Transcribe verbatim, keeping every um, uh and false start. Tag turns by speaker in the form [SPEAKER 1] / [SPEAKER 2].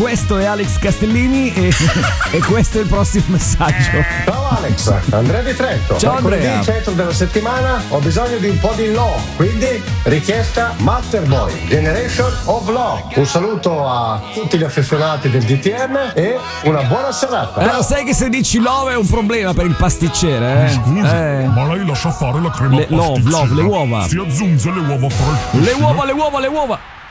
[SPEAKER 1] questo è Alex Castellini e, e questo è il prossimo messaggio.
[SPEAKER 2] Ciao Alex, Andrea di Trento.
[SPEAKER 1] Ciao Andrea.
[SPEAKER 2] Il centro della settimana ho bisogno di un po' di law, quindi richiesta Masterboy, Generation of Law. Un saluto a tutti gli affezionati del D T M e una buona serata.
[SPEAKER 1] Eh, lo sai che se dici love è un problema per il pasticcere, eh?
[SPEAKER 3] Scusa,
[SPEAKER 1] eh.
[SPEAKER 3] ma lei lascia fare la crema
[SPEAKER 1] Le, love,
[SPEAKER 3] pasticcera.
[SPEAKER 1] love, le uova.
[SPEAKER 3] Si aggiunge le uova fresche.
[SPEAKER 1] Le uova, le uova, le uova.